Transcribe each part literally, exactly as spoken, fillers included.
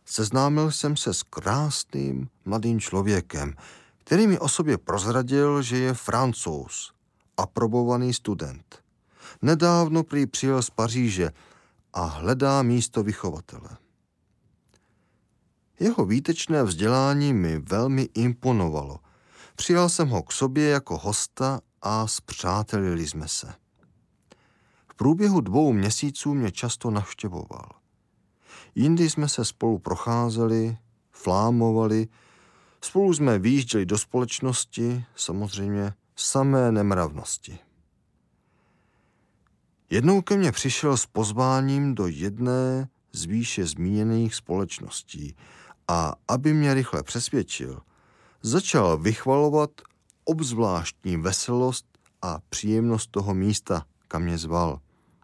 seznámil jsem se s krásným mladým člověkem, který mi o sobě prozradil, že je Francouz, aprobovaný student. Nedávno prý přijel z Paříže a hledá místo vychovatele. Jeho výtečné vzdělání mi velmi imponovalo. Přijal jsem ho k sobě jako hosta a spřátelili jsme se. V průběhu dvou měsíců mě často navštěvoval. Jindy jsme se spolu procházeli, flámovali, spolu jsme vyjížděli do společnosti, samozřejmě samé nemravnosti. Jednou ke mně přišel s pozváním do jedné z výše zmíněných společností a aby mě rychle přesvědčil, začal vychvalovat obzvláštní veselost a příjemnost toho místa, kam mě zval.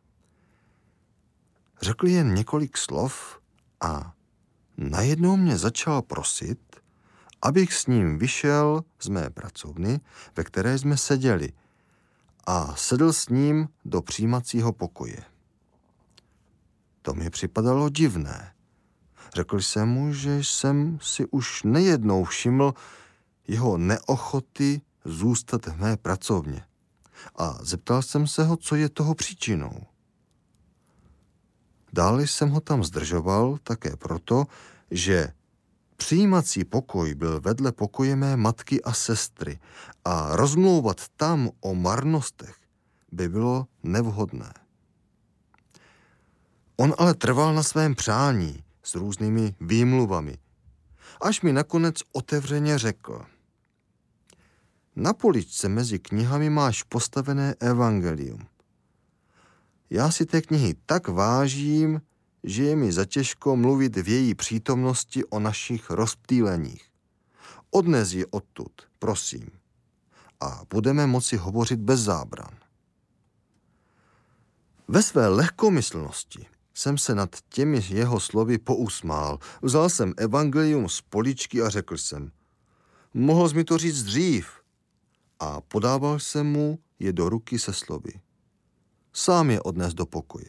Řekl jen několik slov a najednou mě začal prosit, abych s ním vyšel z mé pracovny, ve které jsme seděli, a sedl s ním do přijímacího pokoje. To mi připadalo divné. Řekl jsem mu, že jsem si už nejednou všiml jeho neochoty zůstat v mé pracovně a zeptal jsem se ho, co je toho příčinou. Dále jsem ho tam zdržoval také proto, že přijímací pokoj byl vedle pokoje mé matky a sestry a rozmlouvat tam o marnostech by bylo nevhodné. On ale trval na svém přání s různými výmluvami, až mi nakonec otevřeně řekl: na poličce mezi knihami máš postavené evangelium. Já si té knihy tak vážím, že je mi zatěžko mluvit v její přítomnosti o našich rozptýleních. Odnes ji odtud, prosím, a budeme moci hovořit bez zábran. Ve své lehkomyslnosti jsem se nad těmi jeho slovy pousmál. Vzal jsem evangelium z poličky a řekl jsem: mohl jsi mi to říct dřív. A podával jsem mu je do ruky se slovy: sám je odnes do pokoje.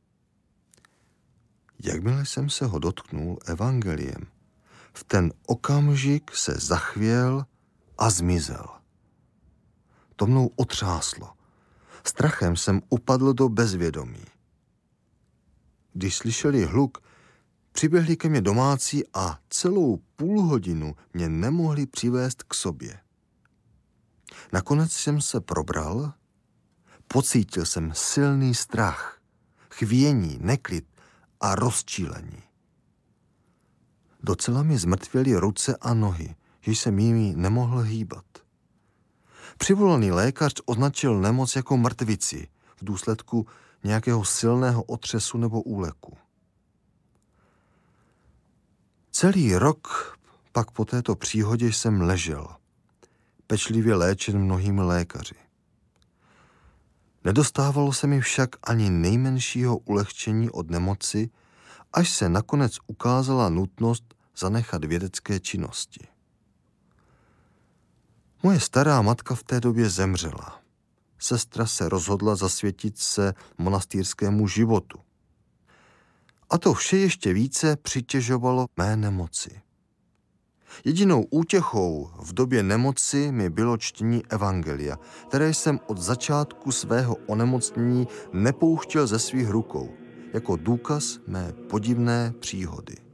Jakmile jsem se ho dotknul evangeliem, v ten okamžik se zachvěl a zmizel. To mnou otřáslo. Strachem jsem upadl do bezvědomí. Když slyšeli hluk, přiběhli ke mně domácí a celou půl hodinu mě nemohli přivést k sobě. Nakonec jsem se probral, pocítil jsem silný strach, chvění, neklid a rozčílení. Docela mi zmrtvěly ruce a nohy, že jsem jimi nemohl hýbat. Přivolaný lékař označil nemoc jako mrtvici v důsledku nějakého silného otřesu nebo úleku. Celý rok pak po této příhodě jsem ležel, pečlivě léčen mnohými lékaři. Nedostávalo se mi však ani nejmenšího ulehčení od nemoci, až se nakonec ukázala nutnost zanechat vědecké činnosti. Moje stará matka v té době zemřela. Sestra se rozhodla zasvětit se monastýrskému životu. A to vše ještě více přitěžovalo mé nemoci. Jedinou útěchou v době nemoci mi bylo čtení evangelia, které jsem od začátku svého onemocnění nepouštěl ze svých rukou, jako důkaz mé podivné příhody.